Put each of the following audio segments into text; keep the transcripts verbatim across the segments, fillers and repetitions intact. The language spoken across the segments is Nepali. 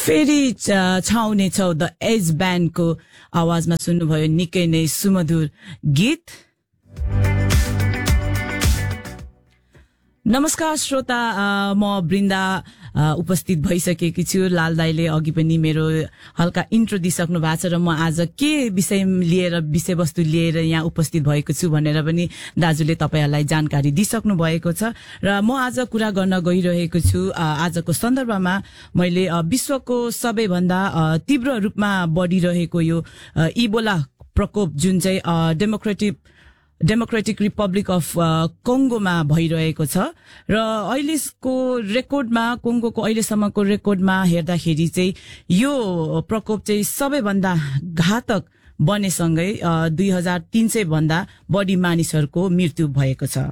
फेरि छाउने छौ द एज ब्यान्डको आवाजमा सुन्नुभयो निकै नै सुमधुर गीत। नमस्कार श्रोता, म वृन्दा उपस्थित भइसकेकी छु। लाल दाइले अघि पनि मेरो हल्का इन्ट्रो दिइसक्नु भएको छ र म आज के विषय लिएर विषयवस्तु लिएर यहाँ उपस्थित भएको छु भनेर पनि दाजुले तपाईहरुलाई जानकारी दिइसक्नु भएको छ र म आज कुरा गर्न गइरहेको छु। आजको सन्दर्भमा मैले विश्वको सबैभन्दा तीव्र रूपमा बढिरहेको यो इबोला प्रकोप जुन चाहिँ डेमोक्रेटिक डेमोक्रेटिक रिपब्लिक अफ कङ्गोमा भइरहेको छ र अहिलेको रेकर्डमा कङ्गोको अहिलेसम्मको रेकर्डमा हेर्दाखेरि चाहिँ यो प्रकोप चाहिँ सबैभन्दा घातक बनेसँगै दुई हजार तीन सय भन्दा बढी मानिसहरूको मृत्यु भएको छ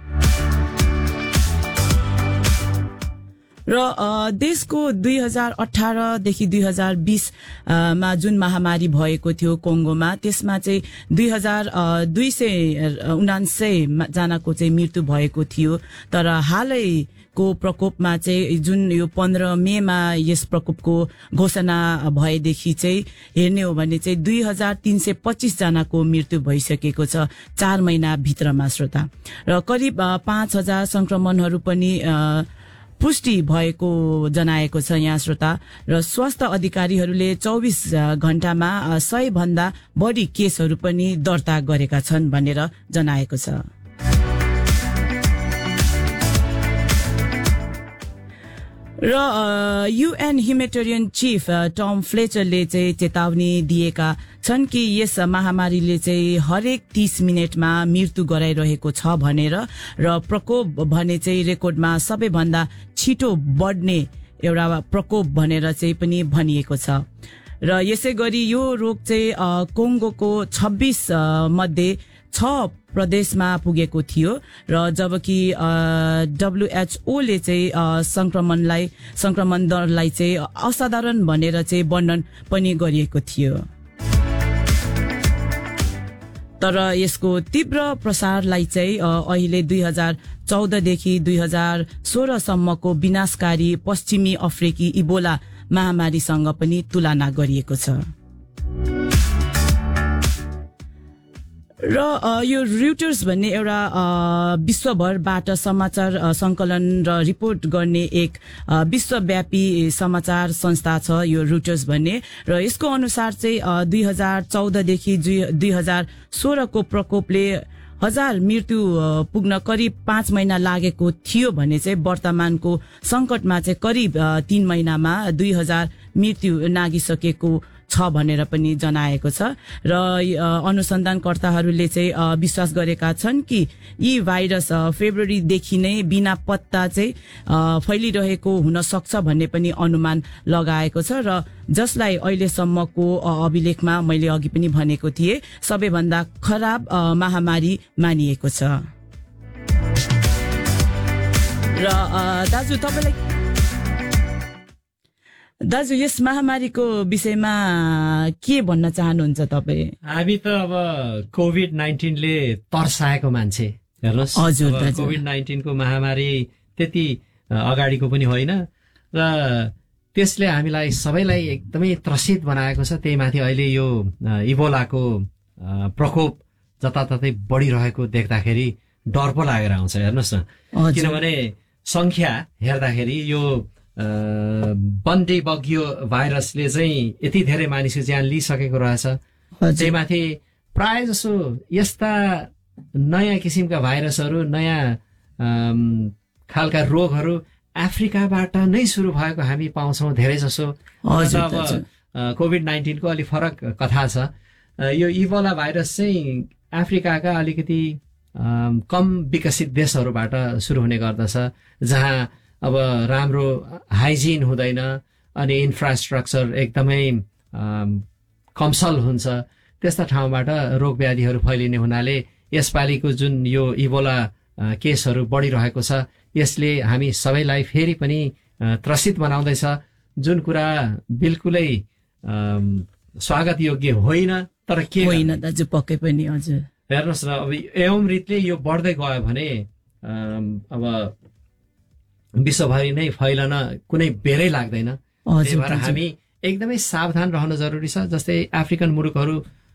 र देशको दुई हजार अठारह देखि दुई हजार बीस मा जुन महामारी भएको थियो कङ्गोमा, त्यसमा चाहिँ दुई हजार दुई सय उनान्सय जनाको चाहिँ मृत्यु भएको थियो। तर हालैको प्रकोपमा चाहिँ जुन यो पन्ध्र मेमा यस प्रकोपको घोषणा भएदेखि चाहिँ हेर्ने हो भने चाहिँ दुई हजार तीन सय पच्चीस जनाको मृत्यु भइसकेको छ चार महिना भित्रमा श्रोता, र करिब पाँच हजार संक्रमणहरू पनि पुष्टि भएको जनाएको छ यहाँ श्रोता। र स्वास्थ्य अधिकारीहरूले चौबीस घण्टामा सय भन्दा बढी केसहरू पनि दर्ता गरेका छन् भनेर जनाएको छ। र युएन ह्युमेटेरियन चीफ टम फ्लेचरले चाहिँ चेतावनी दिएका छन् कि यस महामारीले चाहिँ हरेक तीस मिनटमा मृत्यु गराइरहेको छ भनेर, र प्रकोप भने चाहिँ रेकर्डमा सबैभन्दा छिटो बढ्ने एउटा प्रकोप भनेर चाहिँ पनि भनिएको छ। र यसै गरी यो रोग चाहिँ कङ्गोको छब्बीस मध्ये छ प्रदेशमा पुगेको थियो, र जबकि डब्ल्युएचओ ले चाहिँ संक्रमणलाई संक्रमण दरलाई चाहिँ असाधारण भनेर चाहिँ वर्णन पनि गरिएको थियो। तर यसको तीव्र प्रसारलाई चाहिँ अहिले दुई हजार चौधदेखि दुई हजार सोह्र सम्मको विनाशकारी पश्चिमी अफ्रिकी इबोला महामारीसँग पनि तुलना गरिएको छ। र यो रिटर्स भन्ने एउटा विश्वभरबाट समाचार संकलन र रिपोर्ट गर्ने एक विश्वव्यापी समाचार संस्था छ यो रिटर्स भन्ने, र यसको अनुसार चाहिँ दुई हजार चौधदेखि दुई हजार सोह्रको प्रकोपले हजार मृत्यु पुग्न करिब पाँच महिना लागेको थियो भने चाहिँ वर्तमानको संकटमा चाहिँ करिब तीन महिनामा दुई हजार मृत्यु नागिसकेको छ भनेर पनि जनाएको छ। र अनुसन्धानकर्ताहरूले चाहिँ विश्वास गरेका छन् कि यी भाइरस फेब्रुअरीदेखि नै बिना पत्ता चाहिँ फैलिरहेको हुन सक्छ भन्ने पनि अनुमान लगाएको छ, र जसलाई अहिलेसम्मको अभिलेखमा मैले अघि पनि भनेको थिएँ सबैभन्दा खराब महामारी मानिएको छ। र दाजु तपाईलाई दाजु यस महामारीको विषयमा के भन्न चाहनुहुन्छ तपाईँ? हामी त अब कोभिड नाइन्टिनले तर्साएको मान्छे हेर्नुहोस्। हजुर, कोभिड नाइन्टिनको महामारी त्यति अगाडिको पनि होइन, र त्यसले हामीलाई सबैलाई एकदमै त्रसित बनाएको छ। त्यही माथि अहिले यो इबोलाको प्रकोप जताततै बढिरहेको देख्दाखेरि डर पो लागेर आउँछ हेर्नुहोस् न, किनभने संख्या हेर्दाखेरि यो बन्डी बग्यो भाइरसले चाहिँ यति धेरै मानिसको ज्यान लिइसकेको रहेछ। त्यही माथि प्राय जसो यस्ता नयाँ किसिमका भाइरसहरू नयाँ खालका रोगहरू अफ्रिकाबाट नै सुरु भएको हामी पाउँछौँ धेरै जसो। अब कोभिड नाइन्टिनको अलिक फरक कथा छ। यो इबोला भाइरस चाहिँ अफ्रिकाका अलिकति कम विकसित देशहरूबाट सुरु हुने गर्दछ, जहाँ अब राम्रो हाइजिन हुँदैन अनि इन्फ्रास्ट्रक्चर एकदमै कमसल हुन्छ। त्यस्ता ठाउँबाट रोग व्याधिहरू फैलिने हुनाले यसपालिको जुन यो इबोला केसहरू बढिरहेको छ यसले हामी सबैलाई फेरि पनि त्रसित बनाउँदैछ, जुन कुरा बिल्कुलै स्वागत योग्य होइन। तर के होइन दाजु, पक्कै पनि। हजुर हेर्नुहोस् न, अब एवं रीतले यो बढ्दै गयो भने अब विश्वभरि नै फैलन कुनै बेरै लाग्दैन। त्यही भएर हामी एकदमै सावधान रहन जरुरी छ। जस्तै अफ्रिकन मुलुकहरू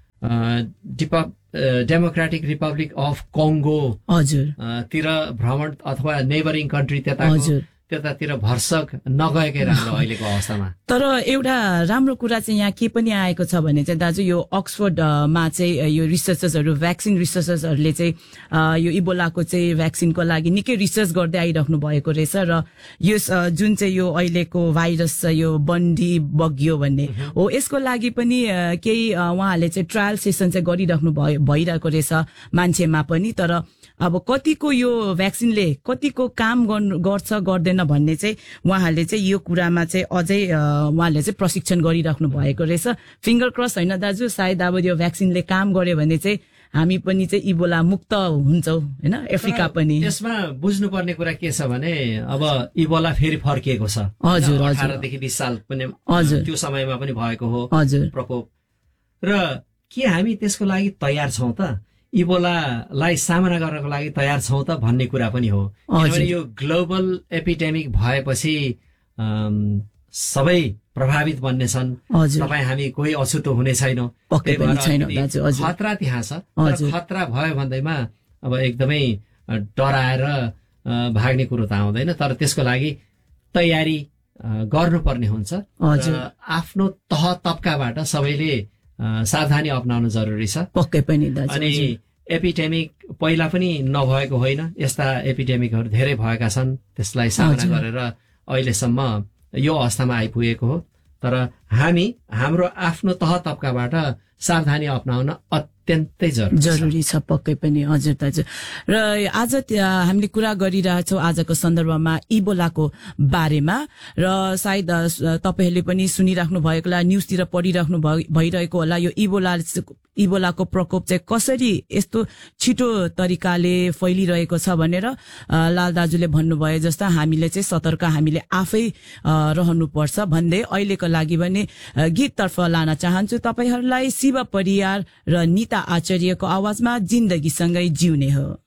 डेमोक्रेटिक रिपब्लिक अफ कङ्गो तिर भ्रमण अथवा नेबरिङ कन्ट्री त्यता त्यतातिर भर्सक नगएकै राम्रो अहिलेको अवस्थामा। तर एउटा राम्रो कुरा चाहिँ यहाँ के पनि आएको छ भने चाहिँ दाजु यो अक्सफोर्डमा चाहिँ यो रिसर्चर्सहरू भ्याक्सिन रिसर्चर्सहरूले चाहिँ यो इबोलाको चाहिँ भ्याक्सिनको लागि निकै रिसर्च गर्दै आइराख्नु भएको रहेछ र यो जुन चाहिँ यो अहिलेको भाइरस छ यो बन्डी बग्यो भन्ने हो यसको लागि पनि केही उहाँहरूले चाहिँ ट्रायल सेसन चाहिँ गरिराख्नु भयो भइरहेको रहेछ मान्छेमा पनि। तर अब कतिको यो भ्याक्सिनले कतिको काम गर्छ गर्दैन भन्ने चाहिँ उहाँहरूले चाहिँ यो कुरामा चाहिँ अझै उहाँहरूले चाहिँ प्रशिक्षण गरिराख्नु भएको रहेछ। फिङ्गर क्रस होइन दाजु, सायद अब यो भ्याक्सिनले काम गर्यो भने चाहिँ हामी पनि चाहिँ इबोला मुक्त हुन्छौँ होइन, अफ्रिका पनि। यसमा बुझ्नुपर्ने कुरा के छ भने अब इबोला फेरि फर्किएको छ। हजुर अठारदेखि बिस साल पनि त्यो समयमा पनि भएको हो प्रकोप, र के हामी त्यसको लागि तयार छौँ त? इबोलालाई सामना गर्नको लागि तयार छौँ त भन्ने कुरा पनि हो। किनभने यो ग्लोबल एपिडेमिक भएपछि सबै प्रभावित बन्ने छन्। तपाईँ हामी कोही अछुतो हुने छैनौँ। खतरा त्यहाँ छ। खतरा भयो भन्दैमा अब एकदमै डराएर भाग्ने कुरो त आउँदैन, तर त्यसको लागि तयारी गर्नुपर्ने हुन्छ। आफ्नो तह तब्काबाट सबैले सावधानी अपनाउनु जरुरी छ। पक्कै पनि। अनि एपिडेमिक पहिला पनि नभएको होइन, यस्ता एपिडेमिकहरू धेरै भएका छन्। त्यसलाई सामना गरेर अहिलेसम्म यो अवस्थामा आइपुगेको हो। तर हामी हाम्रो आफ्नो तह तब्काबाट सावधानी अपनाउन अत्यन्तै जरुरी जरुरी छ। पक्कै पनि। हजुर दाजु, र आज हामीले कुरा गरिरहेछौँ आजको सन्दर्भमा इबोलाको बारेमा, र सायद तपाईँहरूले पनि सुनिराख्नु भएको होला, न्युजतिर पढिराख्नु भइरहेको होला यो इबोला इबोलाको प्रकोप चाहिँ कसरी यस्तो छिटो तरिकाले फैलिरहेको छ भनेर लाल दाजुले भन्नुभयो जस्ता हामीले चाहिँ सतर्क हामीले आफै रहनुपर्छ भन्दै अहिलेको लागि भने गीततर्फ लान चाहन्छु तपाईँहरूलाई। शिव परियार र निता आचार्यको आवाजमा जिन्दगीसँगै जिउने हो।